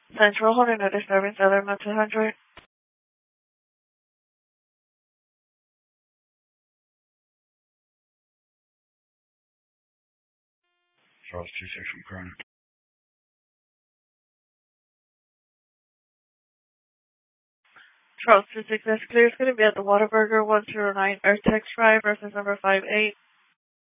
Central holding no disturbance other than 200. Charles 26 from Cronin. Charles 26 is clear. It's going to be at the Whataburger 109 Earth Drive, reference number 58.